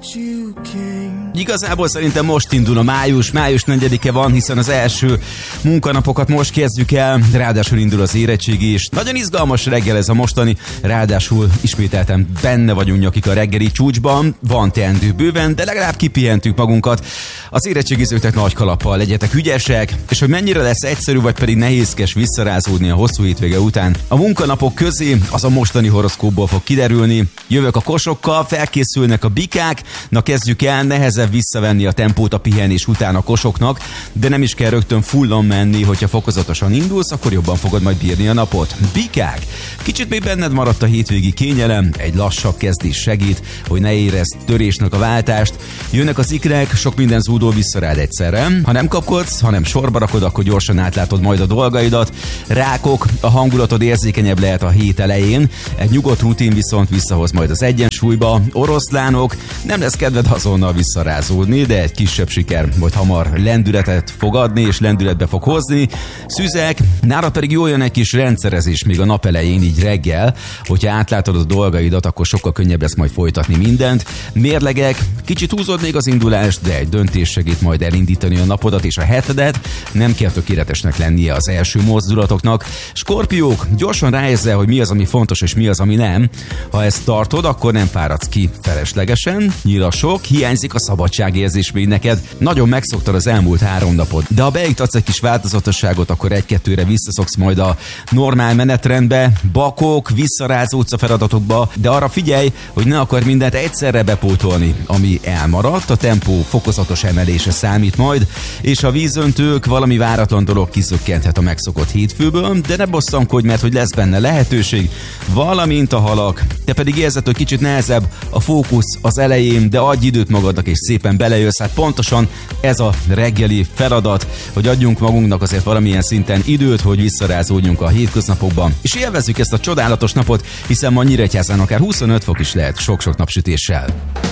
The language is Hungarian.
Igazából szerintem most indul a május 4-e van, hiszen az első munkanapokat most kezdjük el, ráadásul indul az érettségi is. Nagyon izgalmas reggel ez a mostani, ráadásul ismételten benne vagyunk nyakik a reggeli csúcsban, van teendő bőven, de legalább kipihentük magunkat. Az érettségizőknek nagy kalappal legyetek ügyesek, és hogy mennyire lesz egyszerű vagy pedig nehézkes visszarázódni a hosszú hétvége után. A munkanapok közé az a mostani horoszkópból fog kiderülni. Jövök a kosokkal, felkészülnek a bikák, na kezdjük el, nehezebb visszavenni a tempót a pihenés után a kosoknak, de nem is kell rögtön fullon menni, hogyha fokozatosan indulsz, akkor jobban fogod majd bírni a napot. Bikák! Kicsit még benned maradt a hétvégi kényelem, egy lassabb kezdés segít, hogy ne érezd törésnek a váltást. Jönnek az ikrek, sok minden zúdul vissza rád egyszerre. Ha nem kapkodsz, hanem sorba rakod, akkor gyorsan átlátod majd a dolgaidat. Rákok, a hangulatod érzékenyebb lehet a hét elején, egy nyugodt rutin viszont visszahoz majd az egyensúlyba. Oroszlánok, nem lesz kedved azonnal visszarázódni, de egy kisebb siker majd hamar lendületet fog adni és lendületbe fog hozni. Szüzek, nálad pedig jól jön egy kis rendszerezés még a nap elején, így reggel, hogyha átlátod a dolgaidat, akkor sokkal könnyebb lesz majd folytatni mindent. Mérlegek, kicsit húzod még az indulást, de egy döntés segít majd elindítani a napodat és a hetedet, nem kell tökéletesnek lennie az első mozdulatoknak. Skorpiók, gyorsan ráérzel, hogy mi az, ami fontos és mi az, ami nem. Ha ezt tartod, akkor nem fáradsz ki feleslegesen. Nyilasok, hiányzik a szabadságérzés még neked. Nagyon megszoktad az elmúlt 3 napot, de ha beiktatsz egy kis változatosságot, akkor 1-2-re visszaszoksz majd a normál menetrendbe. Bakok, visszarázódsz a feladatokba, de arra figyelj, hogy ne akar mindent egyszerre bepótolni. Ami elmaradt, a tempó fokozatos emelése számít majd, és a vízöntők, valami váratlan dolog kiszökkenthet a megszokott hétfőből, de ne bosszankodj, mert hogy lesz benne lehetőség, valamint a halak. Te pedig érzed, hogy kicsit nehezebb a fókusz az elején, de adj időt magadnak és szépen belejössz. Hát pontosan ez a reggeli feladat, hogy adjunk magunknak azért valamilyen szinten időt, hogy visszarázódjunk a hétköznapokban. És élvezzük ezt a csodálatos napot, hiszen ma Nyíregyházán akár 25 fok is lehet sok-sok napsütéssel.